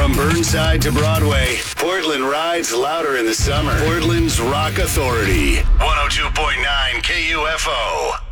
From Burnside to Broadway, Portland rides louder in the summer. Portland's Rock Authority. 102.9 KUFO.